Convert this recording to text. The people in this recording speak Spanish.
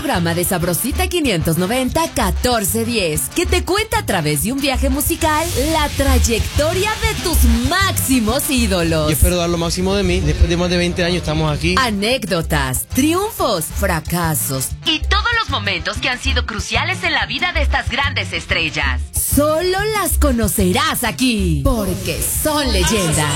programa de Sabrosita 590-1410, que te cuenta a través de un viaje musical la trayectoria de tus máximos ídolos. Yo espero dar lo máximo de mí. Después de más de 20 años estamos aquí. Anécdotas, triunfos, fracasos y todos los momentos que han sido cruciales en la vida de estas grandes estrellas. Solo las conocerás aquí, porque son leyendas.